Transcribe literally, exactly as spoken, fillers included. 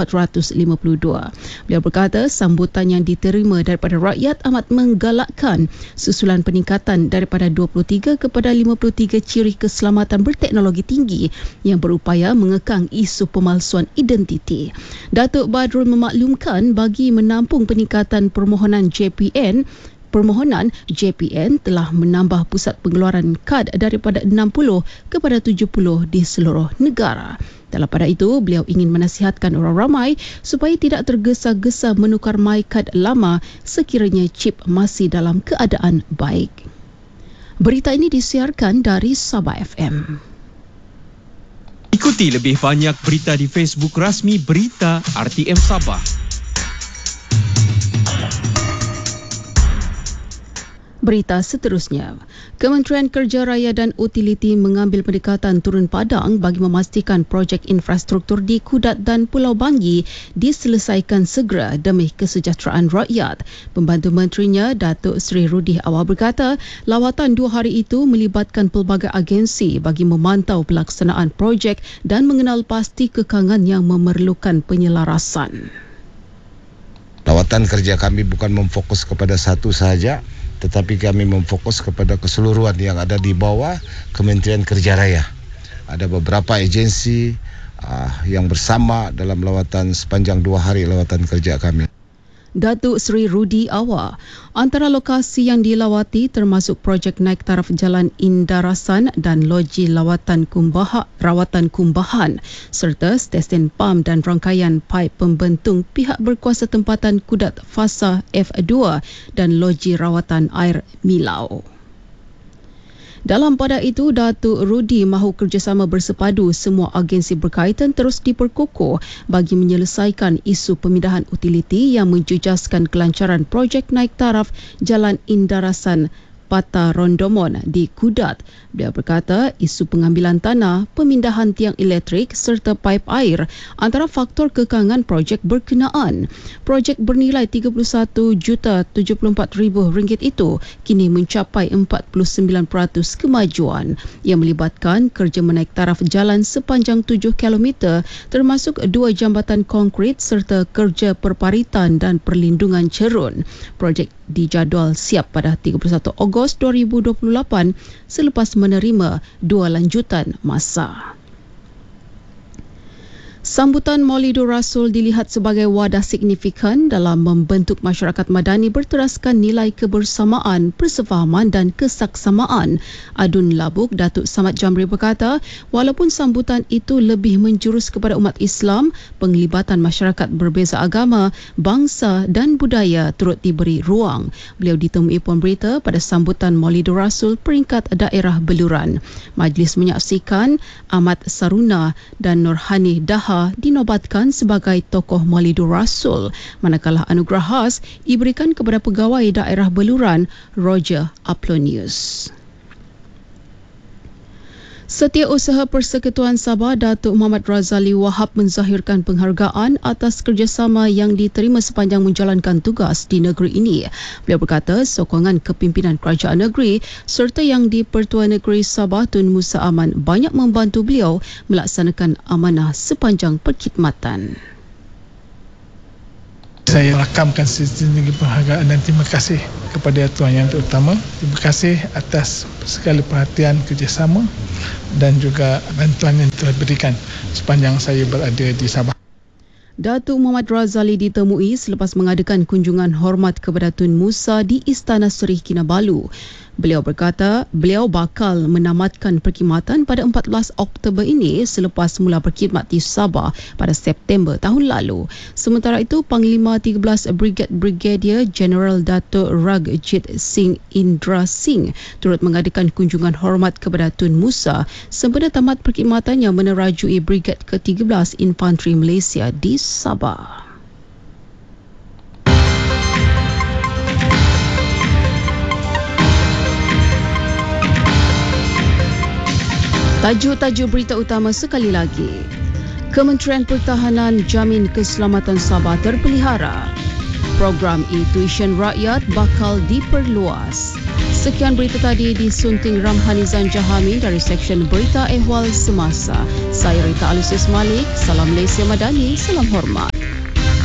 empat ratus lima puluh dua. Beliau berkata sambutan yang diterima daripada rakyat amat menggalakkan susulan peningkatan daripada dua puluh tiga kepada lima puluh tiga ciri keselamatan berteknologi tinggi yang berupaya mengekang isu pemalsuan identiti. Datuk Badrul memaklumkan bagi menampung peningkatan permohonan J P N, Permohonan J P N telah menambah pusat pengeluaran kad daripada enam puluh kepada tujuh puluh di seluruh negara. Dalam pada itu, beliau ingin menasihatkan orang ramai supaya tidak tergesa-gesa menukar my kad lama sekiranya chip masih dalam keadaan baik. Berita ini disiarkan dari Sabah F M. Ikuti lebih banyak berita di Facebook rasmi Berita R T M Sabah. Berita seterusnya, Kementerian Kerja Raya dan Utiliti mengambil pendekatan turun padang bagi memastikan projek infrastruktur di Kudat dan Pulau Bangi diselesaikan segera demi kesejahteraan rakyat. Pembantu Menterinya, Datuk Seri Rudi Awar berkata, lawatan dua hari itu melibatkan pelbagai agensi bagi memantau pelaksanaan projek dan mengenal pasti kekangan yang memerlukan penyelarasan. Lawatan kerja kami bukan memfokus kepada satu sahaja, tetapi kami memfokus kepada keseluruhan yang ada di bawah Kementerian Kerja Raya. Ada beberapa agensi uh, yang bersama dalam lawatan sepanjang dua hari lawatan kerja kami. Datuk Seri Rudi Awar, antara lokasi yang dilawati termasuk projek naik taraf Jalan Indarasan dan loji lawatan kumbaha, rawatan kumbahan serta stesen pam dan rangkaian paip pembentung pihak berkuasa tempatan Kudat Fasa F dua dan loji rawatan air Milau. Dalam pada itu, Datuk Rudi mahu kerjasama bersepadu semua agensi berkaitan terus diperkukuh bagi menyelesaikan isu pemindahan utiliti yang menjejaskan kelancaran projek naik taraf Jalan Indarasan Pata Rondomon di Kudat. Beliau berkata isu pengambilan tanah, pemindahan tiang elektrik serta paip air antara faktor kekangan projek berkenaan. Projek bernilai tiga puluh satu juta tujuh puluh empat ribu ringgit itu kini mencapai empat puluh sembilan peratus kemajuan yang melibatkan kerja menaik taraf jalan sepanjang tujuh kilometer termasuk dua jambatan konkrit serta kerja perparitan dan perlindungan cerun. Projek dijadual siap pada tiga puluh satu Ogos dua ribu dua puluh lapan selepas menerima dua lanjutan masa. Sambutan Maulidur Rasul dilihat sebagai wadah signifikan dalam membentuk masyarakat madani berteraskan nilai kebersamaan, persefahaman dan kesaksamaan. Adun Labuk, Datuk Samad Jamri berkata, walaupun sambutan itu lebih menjurus kepada umat Islam, penglibatan masyarakat berbeza agama, bangsa dan budaya turut diberi ruang. Beliau ditemui pemberita pada sambutan Maulidur Rasul peringkat daerah Beluran. Majlis menyaksikan Ahmad Saruna dan Nurhani Daha dinobatkan sebagai tokoh Maulidur Rasul, manakala anugerah khas diberikan kepada pegawai daerah Beluran Roger Aplonius. Setiausaha Persekutuan Sabah Datuk Muhammad Razali Wahab menzahirkan penghargaan atas kerjasama yang diterima sepanjang menjalankan tugas di negeri ini. Beliau berkata sokongan kepimpinan kerajaan negeri serta yang di-Pertua Negeri Sabah Tun Musa Aman banyak membantu beliau melaksanakan amanah sepanjang perkhidmatan. Saya rakamkan setinggi penghargaan dan terima kasih kepada Tuan Yang Terutama. Terima kasih atas segala perhatian kerjasama dan juga bantuan yang telah diberikan sepanjang saya berada di Sabah. Datuk Muhammad Razali ditemui selepas mengadakan kunjungan hormat kepada Tun Musa di Istana Seri Kinabalu. Beliau berkata, beliau bakal menamatkan perkhidmatan pada empat belas Oktober ini selepas mula berkhidmat di Sabah pada September tahun lalu. Sementara itu, Panglima tiga belas Brigade Brigadier General Datuk Raghjit Singh Indra Singh turut mengadakan kunjungan hormat kepada Tun Musa sempena tamat perkhidmatannya menerajui Brigade ke tiga belas Infanteri Malaysia di Sabah. Tajuk-tajuk berita utama sekali lagi. Kementerian Pertahanan jamin keselamatan Sabah terpelihara. Program e-tuition rakyat bakal diperluas. Sekian berita tadi disunting Ramhanizan Jahami dari Seksyen Berita Ehwal Semasa. Saya Rita Alusius Malik. Salam Malaysia Madani. Salam hormat.